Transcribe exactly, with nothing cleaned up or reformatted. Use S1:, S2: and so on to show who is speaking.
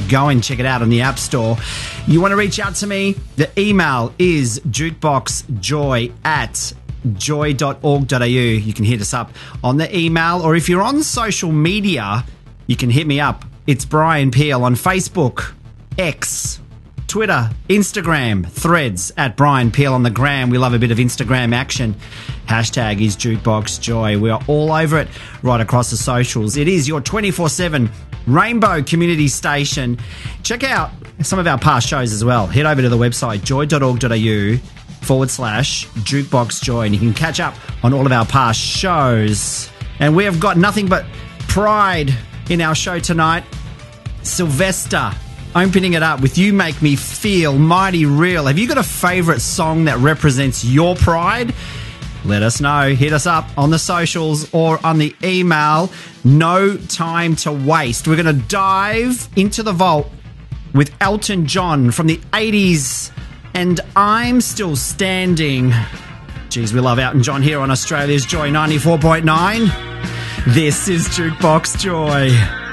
S1: Go and check it out on the App Store. You want to reach out to me? The email is jukeboxjoy at joy dot org dot a u. You can hit us up on the email, or if you're on social media, you can hit me up. It's Brian Peel on Facebook, X, Twitter, Instagram, Threads, at Brian Peel on the gram. We love a bit of Instagram action. Hashtag is Jukebox Joy. We are all over it right across the socials. It is your twenty-four seven Rainbow Community Station. Check out some of our past shows as well. Head over to the website joy dot org dot a u forward slash Jukebox Joy, and you can catch up on all of our past shows. And we have got nothing but pride in our show tonight. Sylvester opening it up with You Make Me Feel Mighty Real. Have you got a favourite song that represents your pride? Let us know. Hit us up on the socials or on the email. No time to waste. We're going to dive into the vault with Elton John from the eighties and I'm Still Standing. Jeez, we love Elton John here on Australia's Joy ninety-four point nine. This is Jukebox Joy.